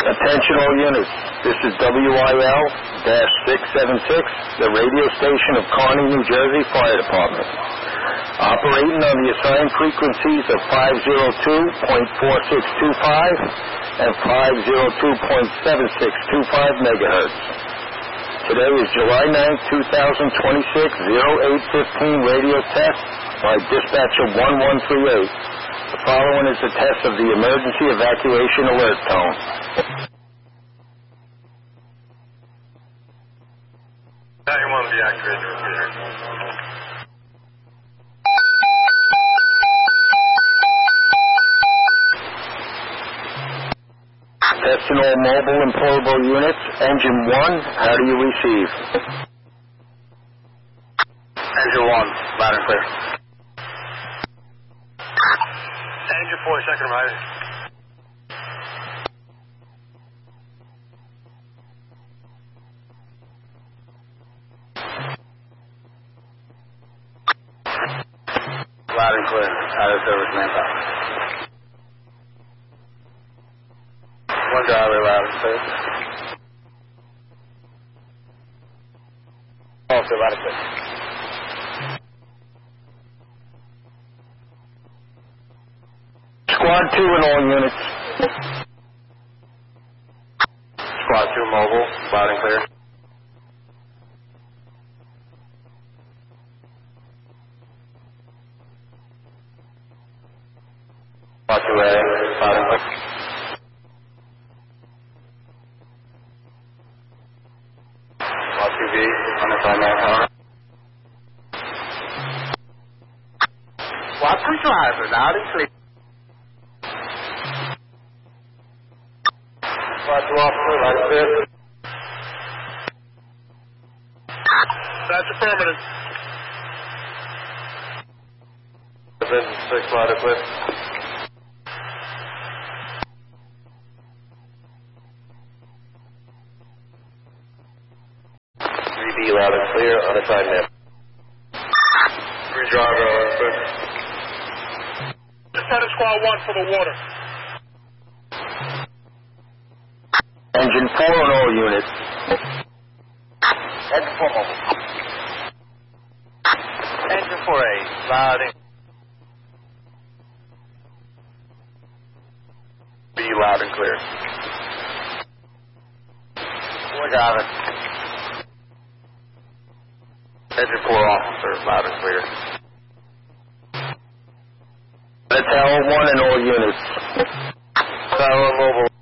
Attention all units. This is WIL-676, the radio station of Kearney, New Jersey Fire Department. Operating on the assigned frequencies of 502.4625 and 502.7625 megahertz. Today is July 9th, 2026, 0815 radio test by dispatcher 1138. The following is a test of the emergency evacuation alert tone. Anyone deactivate the repeater. Testing all mobile and portable units. Engine 1, how do you receive? Engine 1, loud and clear. Engine 4, second right. Loud and clear. Out of service, manpower. One driver, loud and clear. Also, loud and clear. Squad 2 in all units. Squad 2 mobile, loud and clear. Squad 2A, loud and clear. Squad 2B, unassigned manpower. Squad 2 driver, loud and clear. Squad 2 officer, loud and clear. That's affirmative. 6, loud and clear. 3B, loud and clear, unassigned man. 3 driver, loud and clear. Lieutenant Squad 1 for the water. Engine 4 in all units. Engine 4 mobile. Engine 4A, loud and be loud and clear. 4 driver. Engine 4 officer, loud and clear. Tower 1 in all units. Tower mobile.